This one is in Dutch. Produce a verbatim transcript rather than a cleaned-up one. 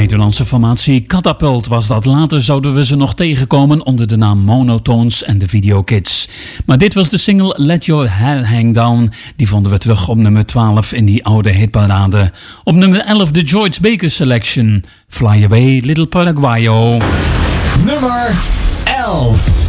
Nederlandse formatie Catapult was dat. Later zouden we ze nog tegenkomen onder de naam Monotones en de Video Kids. Maar dit was de single Let Your Head Hang Down. Die vonden we terug op nummer twaalf in die oude hitparade. Op nummer elf de George Baker Selection. Fly Away Little Paraguayo. Nummer elf.